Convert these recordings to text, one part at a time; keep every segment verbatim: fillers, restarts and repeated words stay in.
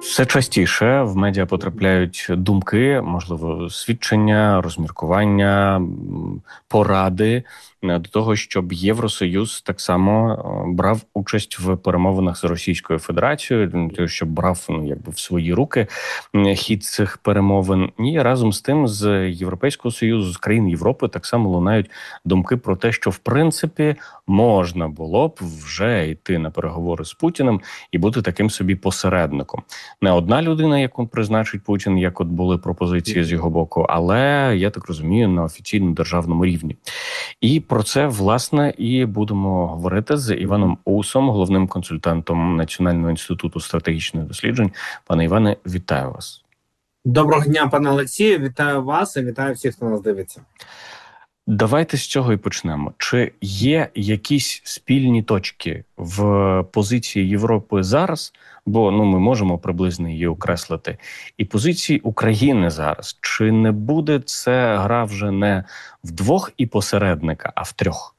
Все частіше в медіа потрапляють думки, можливо, свідчення, розміркування, м, поради е, до того, щоб Євросоюз так само е, брав участь в перемовинах з Російською Федерацією, для того, щоб брав ну, якби в свої руки м, хід цих перемовин. І разом з тим з Європейського Союзу, з країн Європи так само лунають думки про те, що в принципі можна було б вже йти на переговори з Путіним і бути таким собі посередником. Не одна людина, яку призначить Путін, як от були пропозиції з його боку, але, я так розумію, на офіційному державному рівні. І про це, власне, і будемо говорити з Іваном Усом, головним консультантом Національного інституту стратегічних досліджень. Пане Іване, вітаю вас. Доброго дня, пане Олексію. Вітаю вас і вітаю всіх, хто нас дивиться. Давайте з цього і почнемо. Чи є якісь спільні точки в позиції Європи зараз, бо ну ми можемо приблизно її окреслити, і позиції України зараз? Чи не буде це гра вже не в двох і посередника, а в трьох?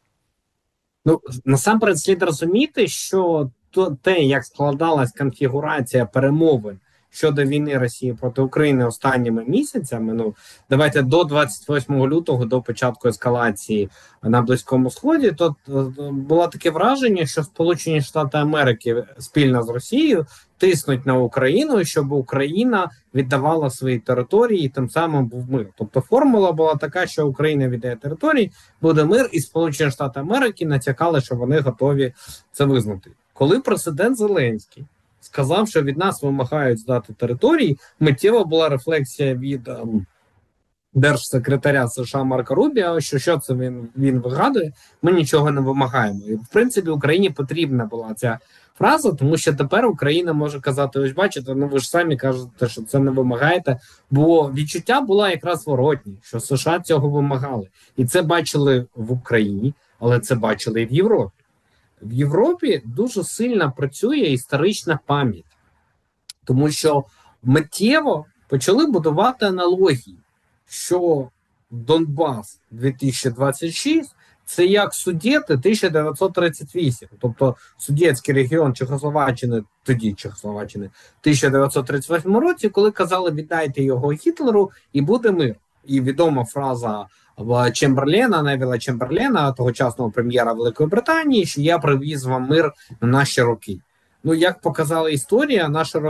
Ну, насамперед слід розуміти, що то, те, як складалась конфігурація перемовин щодо війни Росії проти України останніми місяцями, ну, давайте до двадцять восьмого лютого, до початку ескалації на Близькому Сході, то було таке враження, що Сполучені Штати Америки спільно з Росією тиснуть на Україну, щоб Україна віддавала свої території і тим самим був мир. Тобто формула була така, що Україна віддає території, буде мир, і Сполучені Штати Америки натякали, що вони готові це визнати. Коли президент Зеленський сказав, що від нас вимагають здати території, миттєво була рефлексія від ем, держсекретаря США Марка Рубіо, що що це він, він вигадує, ми нічого не вимагаємо. І, в принципі, Україні потрібна була ця фраза, тому що тепер Україна може казати, ось бачите, ну ви ж самі кажете, що це не вимагаєте, бо відчуття було якраз зворотні, що США цього вимагали. І це бачили в Україні, але це бачили і в Європі. В Європі дуже сильно працює історична пам'ять, тому що миттєво почали будувати аналогії, що Донбас дві тисячі двадцять шість – це як Судети тисяча дев'ятсот тридцять вісім, тобто Судетський регіон Чехословаччини, тоді Чехословаччини, в тисяча дев'ятсот тридцять восьмому році, коли казали віддайте його Гітлеру і буде мир. І відома фраза Чемберлена, Невіла Чемберлена, тогочасного прем'єра Великої Британії, що я привіз вам мир на наші роки. Ну, як показала історія, наші роки